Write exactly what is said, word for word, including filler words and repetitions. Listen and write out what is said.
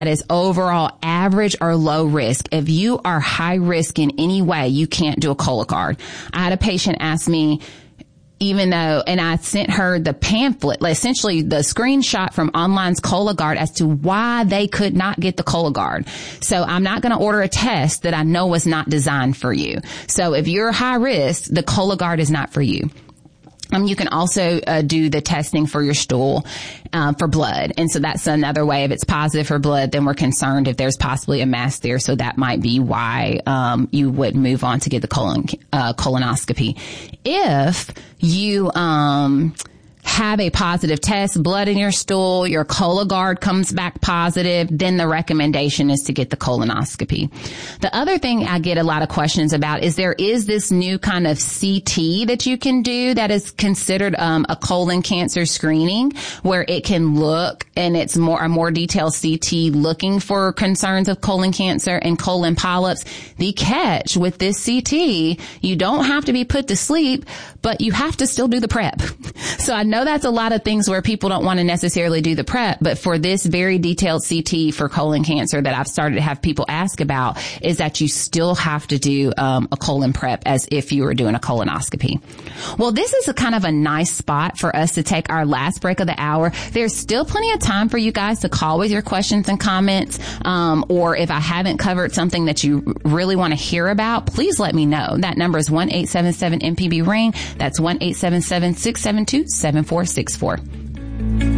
is overall average or low risk. If you are high risk in any way, you can't do a Cologuard. I had a patient ask me, even though, and I sent her the pamphlet, like essentially the screenshot from online's Cologuard as to why they could not get the Cologuard. So I'm not going to order a test that I know was not designed for you. So if you're high risk, the Cologuard is not for you. Um, you can also uh, do the testing for your stool um, for blood. And so that's another way. If it's positive for blood, then we're concerned if there's possibly a mass there. So that might be why um, you would move on to get the colon uh, colonoscopy. If you um have a positive test, blood in your stool, your Cologuard comes back positive, then the recommendation is to get the colonoscopy. The other thing I get a lot of questions about is there is this new kind of C T that you can do that is considered um, a colon cancer screening, where it can look, and it's more a more detailed C T looking for concerns of colon cancer and colon polyps. The catch with this C T, you don't have to be put to sleep, but you have to still do the prep. So I know that's a lot of things where people don't want to necessarily do the prep, but for this very detailed C T for colon cancer that I've started to have people ask about is that you still have to do um, a colon prep as if you were doing a colonoscopy. Well, this is a kind of a nice spot for us to take our last break of the hour. There's still plenty of time for you guys to call with your questions and comments, um, or if I haven't covered something that you really want to hear about, please let me know. That number is one eight seven seven M P B ring. That's one eight seven seven six seven two seven four six four.